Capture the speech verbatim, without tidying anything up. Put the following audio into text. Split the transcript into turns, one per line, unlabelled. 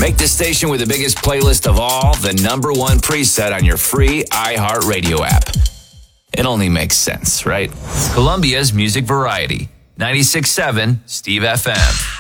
Make the station with the biggest playlist of all the number one preset on your free iHeartRadio app. It only makes sense, right? Columbia's Music Variety. ninety-six point seven Steve F M.